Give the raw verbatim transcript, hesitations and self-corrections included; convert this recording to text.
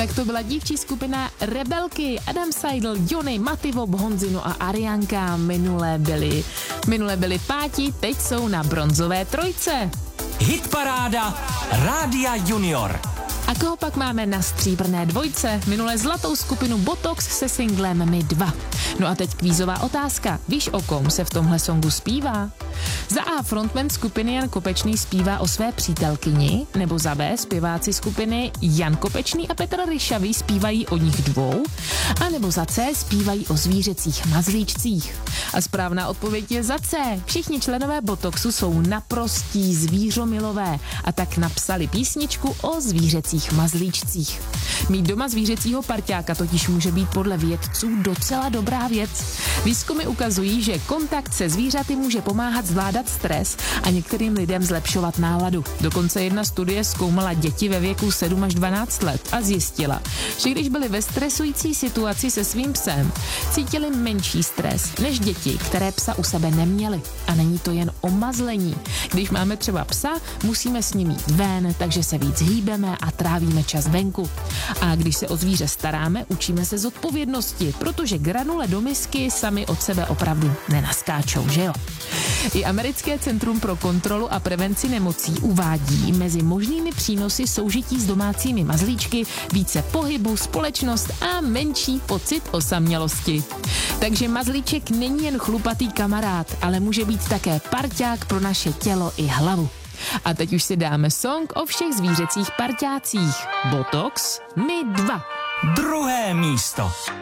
Tak to byla dívčí skupina Rebelky. Adam Seidl, Johnny, Mativo, Honzino a Arianka. Minule byli, minule byli páti, teď jsou na bronzové trojce. Hitparáda Rádia Junior. A koho pak máme na stříbrné dvojce? Minule zlatou skupinu Botox se singlem My dva. No a teď kvízová otázka. Víš, o kom se v tomhle songu zpívá? Za A frontman skupiny Jan Kopečný zpívá o své přítelkyni, nebo za B zpěváci skupiny Jan Kopečný a Petr Ryšavý zpívají o nich dvou, a nebo za C zpívají o zvířecích mazlíčcích. A správná odpověď je za C. Všichni členové Botoxu jsou naprostí zvířomilové a tak napsali písničku o zvířecích mazlíčcích. Mít doma zvířecího parťáka totiž může být podle vědců docela dobrá věc. Výzkumy ukazují, že kontakt se zvířaty může pomáhat zvládat stres a některým lidem zlepšovat náladu. Dokonce jedna studie zkoumala děti ve věku sedm až dvanáct let a zjistila, že když byli ve stresující situaci se svým psem, cítili menší stres než děti, které psa u sebe neměly. A není to jen o mazlení. Když máme třeba psa, musíme s ním jít ven, takže se víc hýbeme a trávíme čas venku. A když se o zvíře staráme, učíme se zodpovědnosti, protože granule do misky sami od sebe opravdu nenaskáčou, že jo? I Americké centrum pro kontrolu a prevenci nemocí uvádí mezi možnými přínosy soužití s domácími mazlíčky více pohybu, společnost a menší pocit osamělosti. Takže mazlíček není jen chlupatý kamarád, ale může být také parťák pro naše tělo i hlavu. A teď už si dáme song o všech zvířecích parťácích. Botox My dva. Druhé místo.